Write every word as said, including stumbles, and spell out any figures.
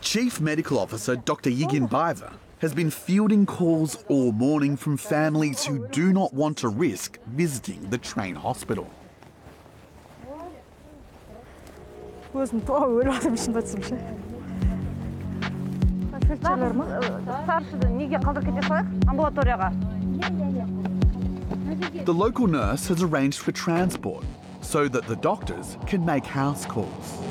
Chief Medical Officer Doctor Yigin Baiva has been fielding calls all morning from families who do not want to risk visiting the train hospital. өзім өліп мішін батсымшы. Фельдшерлер ма? Старшыды неге қалдырып кете салайық? Амбулаторияға. The local nurse has arranged for transport so that the doctors can make house calls.